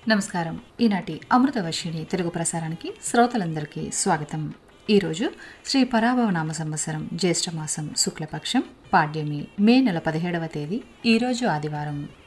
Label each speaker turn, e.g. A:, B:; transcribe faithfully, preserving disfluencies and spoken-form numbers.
A: నమస్కారం. ఈనాటి అమృతవర్షిణి తెలుగు ప్రసారానికి శ్రోతలందరికీ స్వాగతం. ఈరోజు శ్రీ పరాభవనామ సంవత్సరం జ్యేష్ఠమాసం శుక్లపక్షం పాడ్యమి మే నెల పదిహేడవ తేదీ ఈరోజు ఆదివారం.